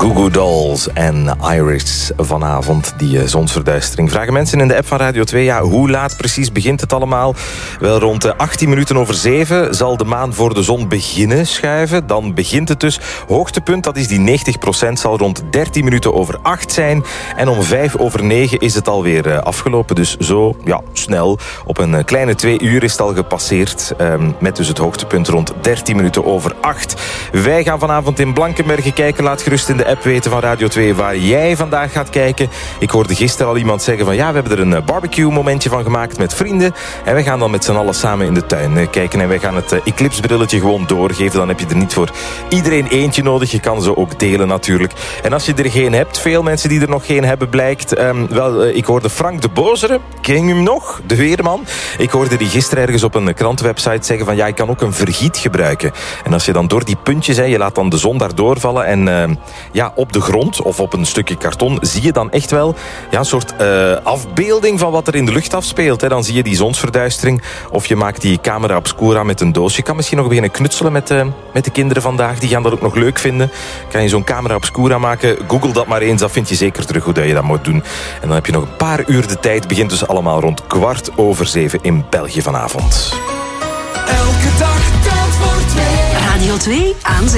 Goo Goo Dolls en Iris vanavond, die zonsverduistering. Vragen mensen in de app van Radio 2, ja, hoe laat precies begint het allemaal? Wel, rond 18 minuten over 7 zal de maan voor de zon beginnen schuiven. Dan begint het dus. Hoogtepunt, dat is die 90%, zal rond 13 minuten over 8 zijn. En om 5 over 9 is het alweer afgelopen. Dus zo, ja, snel. Op een kleine 2 uur is het al gepasseerd. Met dus het hoogtepunt rond 13 minuten over 8. Wij gaan vanavond in Blankenberge kijken. Laat gerust in de app weten van Radio 2 waar jij vandaag gaat kijken. Ik hoorde gisteren al iemand zeggen van ja, we hebben er een barbecue momentje van gemaakt met vrienden. En we gaan dan met z'n allen samen in de tuin kijken. En wij gaan het Eclipse brilletje gewoon doorgeven. Dan heb je er niet voor iedereen eentje nodig. Je kan ze ook delen natuurlijk. En als je er geen hebt, veel mensen die er nog geen hebben blijkt. Ik hoorde Frank de Bozere. Ken je hem nog? De weerman. Ik hoorde die gisteren ergens op een krantenwebsite zeggen van ja, ik kan ook een vergiet gebruiken. En als je dan door die puntjes, je laat dan de zon daar doorvallen en op de grond of op een stukje karton zie je dan echt wel een soort afbeelding van wat er in de lucht afspeelt. Dan zie je die zonsverduistering of je maakt die camera obscura met een doos. Je kan misschien nog beginnen knutselen met de kinderen vandaag. Die gaan dat ook nog leuk vinden. Kan je zo'n camera obscura maken? Google dat maar eens, dat vind je zeker terug hoe dat je dat moet doen. En dan heb je nog een paar uur de tijd. Begint dus allemaal rond 7:15 in België vanavond. Elke dag telt voor 2. Radio 2 aan